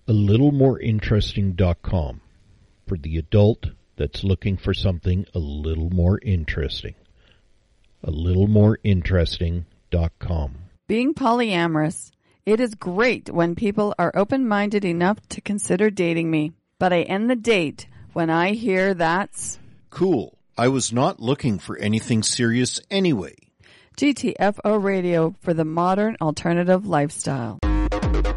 AlittleMoreInteresting.com for the adult that's looking for something a little more interesting. AlittleMoreInteresting.com. Being polyamorous, it is great when people are open-minded enough to consider dating me. But I end the date when I hear that's cool. I was not looking for anything serious anyway. GTFO Radio for the modern alternative lifestyle.